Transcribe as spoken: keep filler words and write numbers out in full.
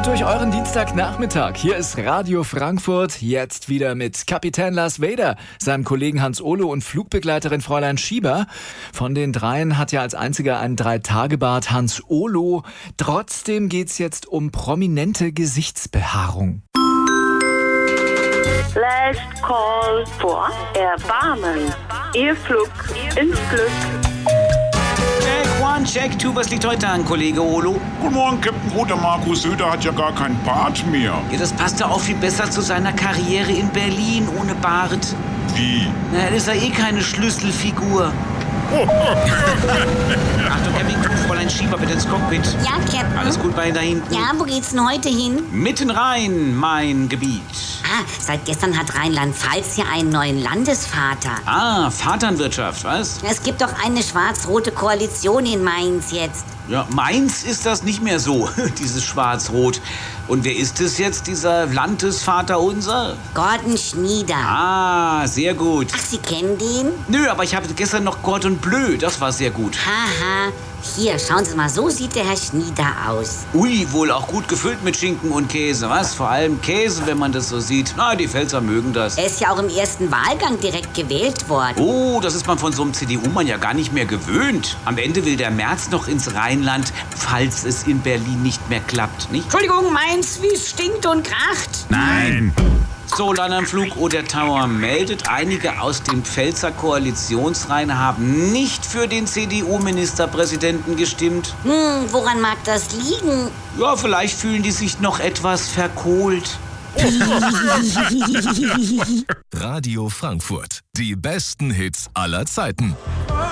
gut durch euren Dienstagnachmittag. Hier ist Radio Frankfurt, jetzt wieder mit Kapitän Lars Vader, seinem Kollegen Hans Olo und Flugbegleiterin Fräulein Schieber. Von den dreien hat ja als einziger einen Drei-Tage-Bart Hans Olo. Trotzdem geht's jetzt um prominente Gesichtsbehaarung. Last call for Erbarmen. Ihr Flug ins Glück. Check, one, check, two. Was liegt heute an, Kollege Olo? Guten Morgen, Captain Brot. Der Markus Söder hat ja gar keinen Bart mehr. Ja, das passt ja auch viel besser zu seiner Karriere in Berlin ohne Bart. Wie? Na, er ist ja eh keine Schlüsselfigur. Achtung, Kevin, Fräulein Schieber, bitte ins Cockpit. Ja, Captain. Alles gut bei Ihnen da hinten? Ja, wo geht's denn heute hin? Mitten rein, mein Gebiet. Ah, seit gestern hat Rheinland-Pfalz hier einen neuen Landesvater. Ah, Vaterwirtschaft, was? Es gibt doch eine schwarz-rote Koalition in Mainz jetzt. Ja, Mainz ist das nicht mehr so, dieses Schwarz-Rot. Und wer ist es jetzt, dieser Landesvater unser? Gordon Schnieder. Ah, sehr gut. Ach, Sie kennen den? Nö, aber ich habe gestern noch Gordon Bleu, das war sehr gut. Haha. Hier, schauen Sie mal, so sieht der Herr Schnieder aus. Ui, wohl auch gut gefüllt mit Schinken und Käse, was? Vor allem Käse, wenn man das so sieht. Na, die Pfälzer mögen das. Er ist ja auch im ersten Wahlgang direkt gewählt worden. Oh, das ist man von so einem C D U-Mann ja gar nicht mehr gewöhnt. Am Ende will der Merz noch ins Rheinland, falls es in Berlin nicht mehr klappt, nicht? Entschuldigung, Mainz, wie es stinkt und kracht. Nein. So, Landanflug oder Tower meldet, einige aus den Pfälzer Koalitionsreihen haben nicht für den C D U-Ministerpräsidenten gestimmt. Hm, woran mag das liegen? Ja, vielleicht fühlen die sich noch etwas verkohlt. Radio Frankfurt. Die besten Hits aller Zeiten.